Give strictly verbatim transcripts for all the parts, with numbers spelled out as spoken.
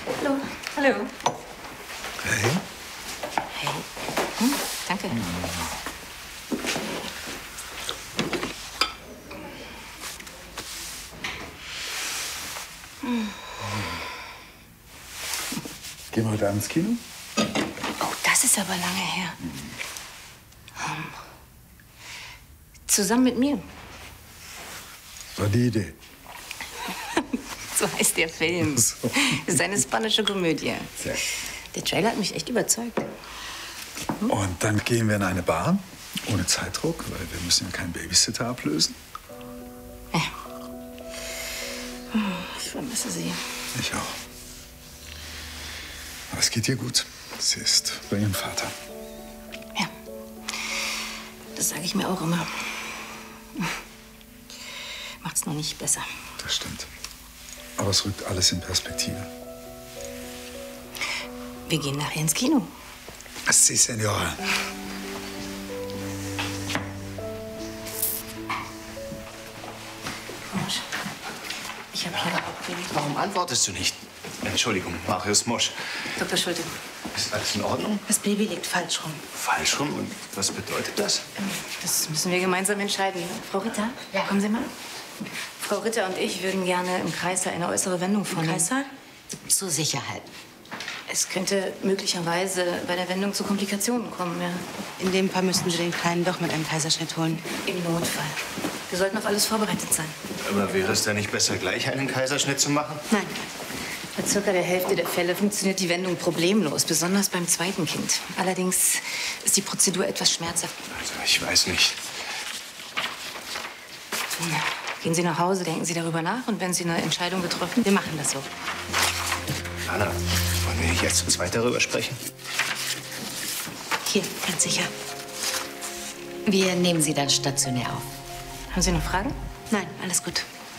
Hallo. Hallo. Hey. Hey. Hm, danke. Hm. Gehen wir heute Abend ins Kino? Oh, das ist aber lange her. Hm. Um, zusammen mit mir. War die Idee. So heißt der Film. So. Das ist eine spanische Komödie. Sehr. Der Trailer hat mich echt überzeugt. Hm? Und dann gehen wir in eine Bar, ohne Zeitdruck, weil wir müssen ja keinen Babysitter ablösen. Ja. Ich vermisse sie. Ich auch. Aber es geht ihr gut. Sie ist bei ihrem Vater. Ja. Das sage ich mir auch immer. Macht's noch nicht besser. Das stimmt. Aber es rückt alles in Perspektive. Wir gehen nachher ins Kino. Si, Senora. Mosch, ich habe hier... Warum antwortest du nicht? Entschuldigung, Marius Mosch. Doktor Schulte. Ist alles in Ordnung? Das Baby liegt falsch rum. Falsch rum? Und was bedeutet das? Das müssen wir gemeinsam entscheiden. Frau Ritter, ja. Kommen Sie mal. Frau Ritter und ich würden gerne im Kreißsaal eine äußere Wendung vornehmen. Im Kreißsaal? Zur Sicherheit. Es könnte möglicherweise bei der Wendung zu Komplikationen kommen, ja. In dem Fall müssten Sie den Kleinen doch mit einem Kaiserschnitt holen. Im Notfall. Wir sollten auf alles vorbereitet sein. Aber wäre es denn nicht besser, gleich einen Kaiserschnitt zu machen? Nein. Bei circa der Hälfte der Fälle funktioniert die Wendung problemlos, besonders beim zweiten Kind. Allerdings ist die Prozedur etwas schmerzhaft. Also, ich weiß nicht. Ja. Gehen Sie nach Hause, denken Sie darüber nach und wenn Sie eine Entscheidung getroffen, wir machen das so. Anna, wollen wir nicht jetzt zu zweit darüber sprechen? Hier, ganz sicher. Wir nehmen Sie dann stationär auf. Haben Sie noch Fragen? Nein, alles gut.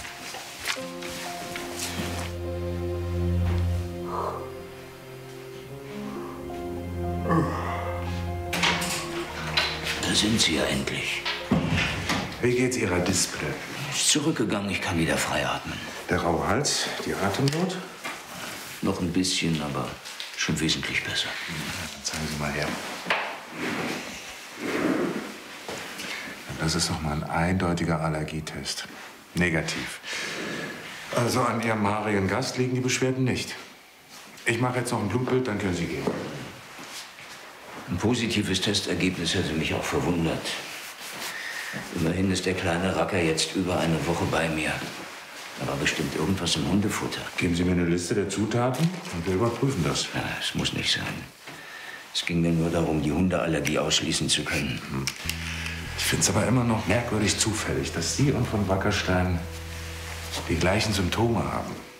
Da sind Sie ja endlich. Wie geht's Ihrer Display? Ist zurückgegangen, ich kann wieder frei atmen. Der raue Hals, die Atemnot? Noch ein bisschen, aber schon wesentlich besser. Dann zeigen Sie mal her. Das ist noch mal ein eindeutiger Allergietest. Negativ. Also an Ihrem haarigen Gast liegen die Beschwerden nicht. Ich mache jetzt noch ein Blutbild, dann können Sie gehen. Ein positives Testergebnis hätte mich auch verwundert. Immerhin ist der kleine Racker jetzt über eine Woche bei mir. Da war bestimmt irgendwas im Hundefutter. Geben Sie mir eine Liste der Zutaten und wir überprüfen das. Ja, es muss nicht sein. Es ging mir nur darum, die Hundeallergie ausschließen zu können. Hm. Ich finde es aber immer noch merkwürdig zufällig, dass Sie und von Wackerstein die gleichen Symptome haben.